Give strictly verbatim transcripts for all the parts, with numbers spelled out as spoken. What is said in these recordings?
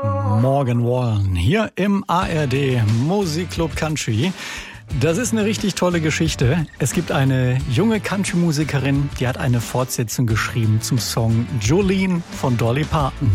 Morgan Wallen hier im A R D Musikclub Country. Das ist eine richtig tolle Geschichte. Es gibt eine junge Country-Musikerin, die hat eine Fortsetzung geschrieben zum Song Jolene von Dolly Parton.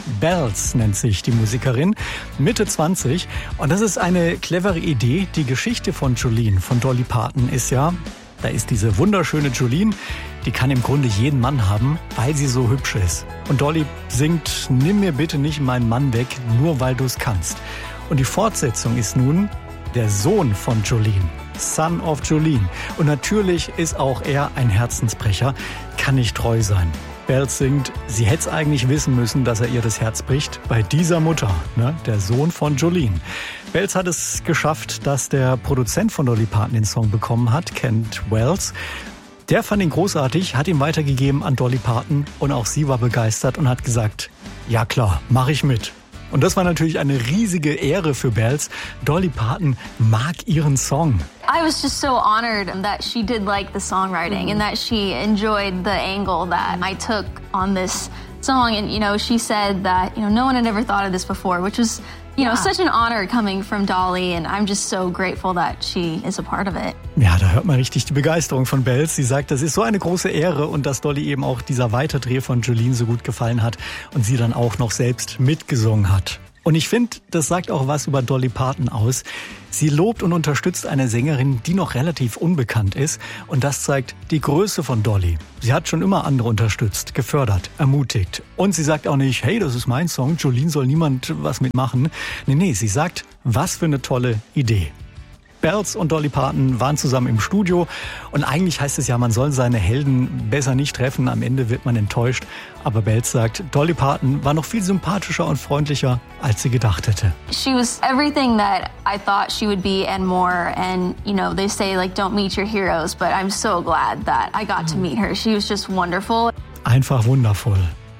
Bells nennt sich die Musikerin, Mitte zwanzig. Und das ist eine clevere Idee. Die Geschichte von Jolene von Dolly Parton ist ja, da ist diese wunderschöne Jolene, die kann im Grunde jeden Mann haben, weil sie so hübsch ist. Und Dolly singt, nimm mir bitte nicht meinen Mann weg, nur weil du es kannst. Und die Fortsetzung ist nun der Sohn von Jolene, Son of Jolene. Und natürlich ist auch er ein Herzensbrecher, kann nicht treu sein. Bells singt, sie hätte es eigentlich wissen müssen, dass er ihr das Herz bricht, bei dieser Mutter, ne, der Sohn von Jolene. Bells hat es geschafft, dass der Produzent von Dolly Parton den Song bekommen hat, Kent Wells. Der fand ihn großartig, hat ihn weitergegeben an Dolly Parton und auch sie war begeistert und hat gesagt, ja klar, mache ich mit. Und das war natürlich eine riesige Ehre für Bells. Dolly Parton mag ihren Song. I was just so honored that she did like the songwriting and that she enjoyed the angle that I took on this song. And, you know, she said that, you know, no one had ever thought of this before, which was, you know, yeah. such an honor coming from Dolly. And I'm just so grateful that she is a part of it. Ja, da hört man richtig die Begeisterung von Bells. Sie sagt, das ist so eine große Ehre und dass Dolly eben auch dieser Weiterdreh von Jolene so gut gefallen hat und sie dann auch noch selbst mitgesungen hat. Und ich finde, das sagt auch was über Dolly Parton aus. Sie lobt und unterstützt eine Sängerin, die noch relativ unbekannt ist. Und das zeigt die Größe von Dolly. Sie hat schon immer andere unterstützt, gefördert, ermutigt. Und sie sagt auch nicht, hey, das ist mein Song, Jolene soll niemand was mitmachen. Nee, nee, sie sagt, was für eine tolle Idee. Bells und Dolly Parton waren zusammen im Studio und eigentlich heißt es ja, man soll seine Helden besser nicht treffen, am Ende wird man enttäuscht. Aber Bells sagt, Dolly Parton war noch viel sympathischer und freundlicher, als sie gedacht hätte. She was everything that I thought she would be and more. And, you know, they say, like, don't meet your heroes, but I'm so glad that I got to meet her. She was just wonderful. Einfach wundervoll.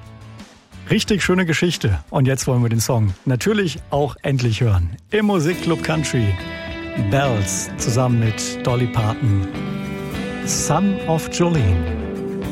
Richtig schöne Geschichte. Und jetzt wollen wir den Song natürlich auch endlich hören. Im Musikclub Country. Bells zusammen mit Dolly Parton, Son of Jolene.